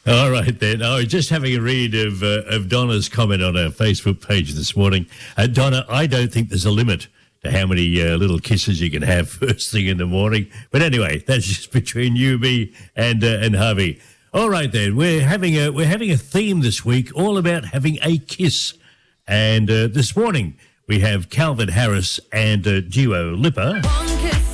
All right then. I was just having a read of Donna's comment on our Facebook page this morning. Donna, I don't think there's a limit to how many little kisses you can have first thing in the morning. But anyway, that's just between you, me, and Harvey. All right then. We're having a theme this week all about having a kiss. And this morning we have Calvin Harris and Duo Lipper.